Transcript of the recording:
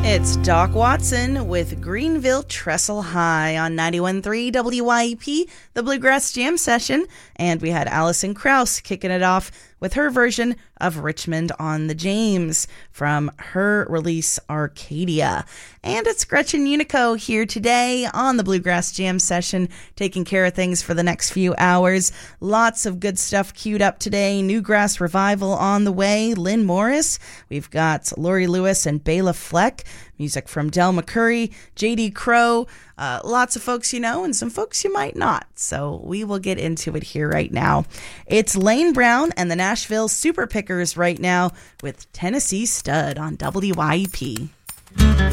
It's Doc Watson with Greenville Trestle High on 91.3 WYEP, the Bluegrass Jam Session. And we had Allison Krauss kicking it off with her version of Richmond on the James from her release Arcadia. And it's Gretchen Unico here today on the Bluegrass Jam Session, taking care of things for the next few hours. Lots of good stuff queued up today. Newgrass Revival on the way. Lynn Morris. We've got Lori Lewis and Bela Fleck. Music from Del McCurry, J.D. Crowe. Lots of folks you know and some folks you might not. So we will get into it here right now. It's Lane Brown and the Nashville Super Pickers right now with Tennessee Stud on WYEP.